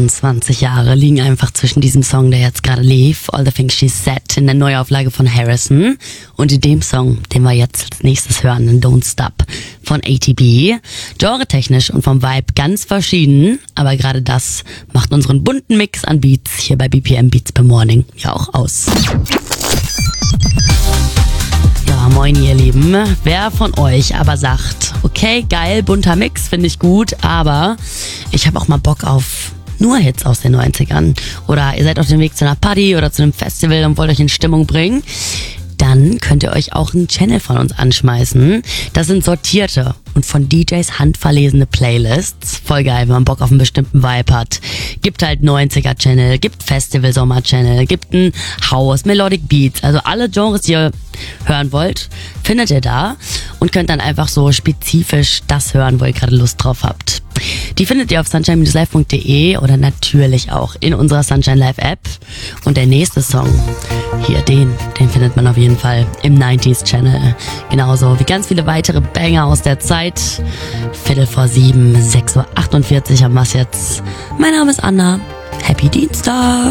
28 Jahre liegen einfach zwischen diesem Song, der jetzt gerade lief, All the Things She Said, in der Neuauflage von Harrison, und in dem Song, den wir jetzt als nächstes hören, Don't Stop von ATB. Genre-technisch und vom Vibe ganz verschieden, aber gerade das macht unseren bunten Mix an Beats hier bei BPM Beats per Morning ja auch aus. Ja, moin ihr Lieben. Wer von euch aber sagt, okay, geil, bunter Mix, finde ich gut, aber ich habe auch mal Bock auf nur Hits aus den 90ern. Oder ihr seid auf dem Weg zu einer Party oder zu einem Festival und wollt euch in Stimmung bringen, dann könnt ihr euch auch einen Channel von uns anschmeißen. Das sind sortierte und von DJs handverlesene Playlists. Voll geil, wenn man Bock auf einen bestimmten Vibe hat. Gibt halt 90er-Channel, gibt Festival-Sommer-Channel, gibt ein House, Melodic Beats. Also alle Genres, die ihr hören wollt, findet ihr da und könnt dann einfach so spezifisch das hören, wo ihr gerade Lust drauf habt. Die findet ihr auf sunshine-live.de oder natürlich auch in unserer Sunshine Live App. Und der nächste Song, hier den findet man auf jeden Fall im 90s Channel. Genauso wie ganz viele weitere Banger aus der Zeit. 6:45, 6:48 Uhr haben wir's jetzt. Mein Name ist Anna. Happy Dienstag!